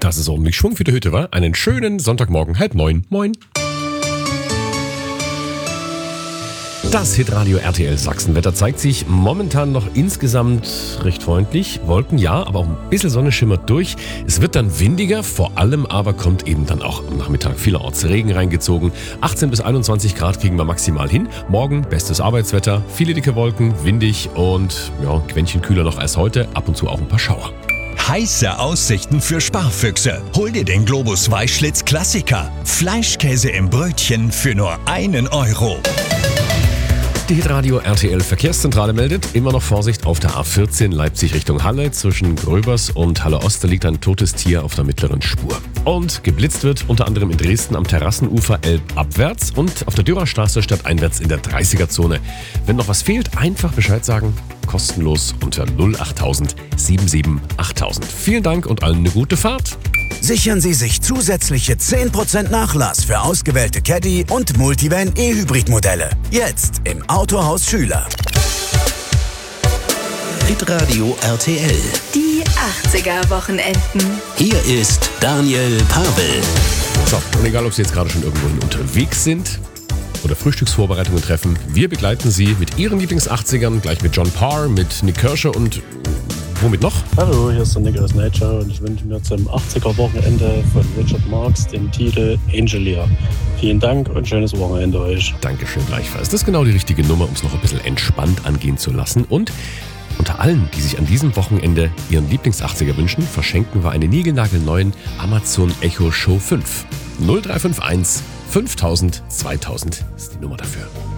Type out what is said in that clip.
Das ist ordentlich Schwung für die Hütte, wa? Einen schönen Sonntagmorgen, 8:30. Moin. Das Hitradio RTL Sachsenwetter zeigt sich momentan noch insgesamt recht freundlich. Wolken ja, aber auch ein bisschen Sonne schimmert durch. Es wird dann windiger, vor allem aber kommt eben dann auch am Nachmittag vielerorts Regen reingezogen. 18 bis 21 Grad kriegen wir maximal hin. Morgen bestes Arbeitswetter, viele dicke Wolken, windig und ja, ein Quäntchen kühler noch als heute. Ab und zu auch ein paar Schauer. Heiße Aussichten für Sparfüchse. Hol dir den Globus Weißschlitz Klassiker. Fleischkäse im Brötchen für nur 1 Euro. Die Hitradio RTL Verkehrszentrale meldet, immer noch Vorsicht auf der A14 Leipzig Richtung Halle. Zwischen Gröbers und Halle Ost liegt ein totes Tier auf der mittleren Spur. Und geblitzt wird unter anderem in Dresden am Terrassenufer elbabwärts und auf der Dürerstraße stadteinwärts in der 30er-Zone. Wenn noch was fehlt, einfach Bescheid sagen. Kostenlos unter 08000 77 8000. Vielen Dank und allen eine gute Fahrt. Sichern Sie sich zusätzliche 10% Nachlass für ausgewählte Caddy- und Multivan E-Hybrid-Modelle. Jetzt im Autohaus Schüler. Hitradio RTL. Die 80er-Wochenenden. Hier ist Daniel Pavel. So, und egal, ob Sie jetzt gerade schon irgendwohin unterwegs sind oder Frühstücksvorbereitungen treffen, wir begleiten Sie mit Ihren Lieblings-80ern, gleich mit John Parr, mit Nick Kershaw und womit noch? Hallo, hier ist der Nick aus Nature und ich wünsche mir zum 80er-Wochenende von Richard Marx den Titel Angelia. Vielen Dank und schönes Wochenende euch. Dankeschön gleichfalls. Das ist genau die richtige Nummer, um es noch ein bisschen entspannt angehen zu lassen. Und unter allen, die sich an diesem Wochenende ihren Lieblings-80er wünschen, verschenken wir einen niegelnagelneuen Amazon Echo Show 5. 0351 5000 2000 ist die Nummer dafür.